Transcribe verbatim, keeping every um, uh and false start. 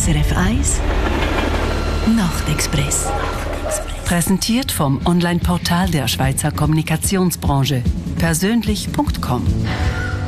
S R F eins Nachtexpress. Präsentiert vom Online-Portal der Schweizer Kommunikationsbranche persönlich punkt com.